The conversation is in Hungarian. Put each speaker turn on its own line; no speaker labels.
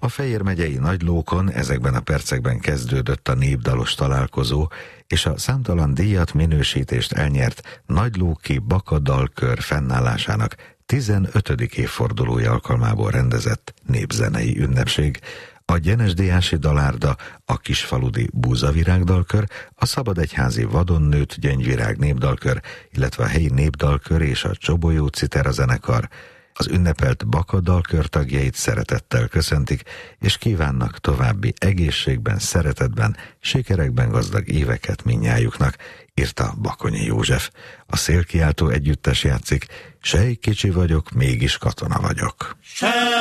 A Fejér megyei Nagylókon ezekben a percekben kezdődött a népdalos találkozó, és a számtalan díjat, minősítést elnyert Nagylóki Bakadalkör fennállásának 15. évfordulója alkalmából rendezett népzenei ünnepség. A Gyenesdiási Dalárda, a Kisfaludi Búzavirágdalkör, a Szabadegyházi Vadonnőtt Gyöngyvirág népdalkör, illetve a helyi népdalkör és a Csobolyó Citera zenekar az ünnepelt Bakadalkör tagjait szeretettel köszöntik, és kívánnak további egészségben, szeretetben, sikerekben gazdag éveket mindnyájuknak, írta Bakonyi József. A Szélkiáltó együttes játszik, sej kicsi vagyok, mégis katona vagyok.